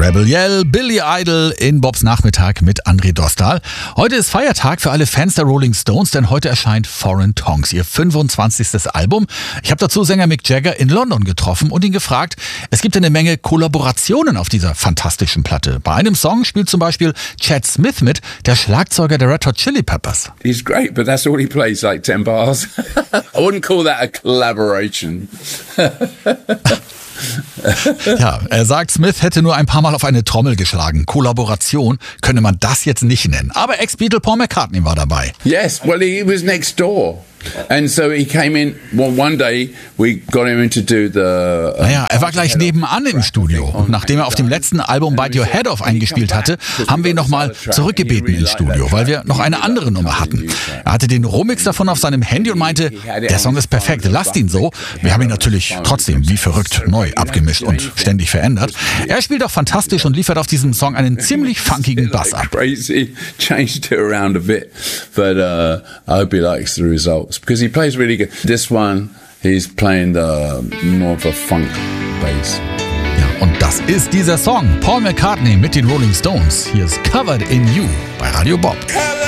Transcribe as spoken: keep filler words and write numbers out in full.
Rebel Yell, Billy Idol in Bobs Nachmittag mit André Dostal. Heute ist Feiertag für alle Fans der Rolling Stones, denn heute erscheint Foreign Tongues, ihr fünfundzwanzigstes Album. Ich habe dazu Sänger Mick Jagger in London getroffen und ihn gefragt, es gibt eine Menge Kollaborationen auf dieser fantastischen Platte. Bei einem Song spielt zum Beispiel Chad Smith mit, der Schlagzeuger der Red Hot Chili Peppers. He's great, but that's all he plays, like ten bars. I wouldn't call that a collaboration. Ja, er sagt, Smith hätte nur ein paar Mal auf eine Trommel geschlagen. Kollaboration könne man das jetzt nicht nennen. Aber Ex-Beatle Paul McCartney war dabei. Yes, well, he was next door. And so he came in, well, one day we got him in to do the... Uh, naja, er war gleich nebenan im Studio. Und nachdem er auf dem letzten Album Bite Your Head Off eingespielt hatte, haben wir ihn nochmal zurückgebeten ins Studio, weil wir noch eine andere Nummer hatten. Er hatte den Rohmix davon auf seinem Handy und meinte, der Song ist perfekt, lasst ihn so. Wir haben ihn natürlich trotzdem wie verrückt neu abgemischt und ständig verändert. Er spielt auch fantastisch und liefert auf diesem Song einen ziemlich funkigen Bass ab. Crazy, changed it around a bit, but uh, I hope he likes the results because he plays really good. This one, he's playing the more of a funk bass. Ja, und das ist dieser Song. Paul McCartney mit den Rolling Stones. Hier ist Covered in You bei Radio Bob.